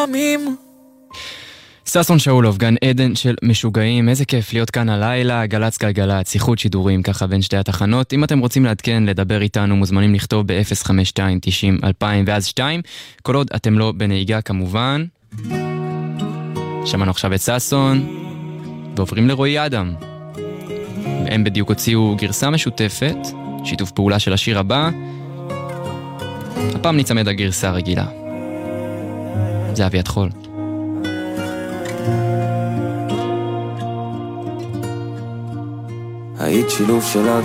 לפעמים. ששון שאולוב, גן עדן של משוגעים, איזה כיף להיות כאן הלילה, גלץ גלגלץ, שיחות שידורים ככה בין שתי התחנות. אם אתם רוצים לעדכן, לדבר איתנו, מוזמנים לכתוב ב-052-90-2000 ואז 2, כל עוד אתם לא בנהיגה כמובן. שמענו עכשיו את ששון, ועוברים לרועי אדם. והם בדיוק הוציאו גרסה משותפת, שיתוף פעולה של השיר הבא. הפעם נצמד הגרסה הרגילה. זה אביעד חול. היית שילוב של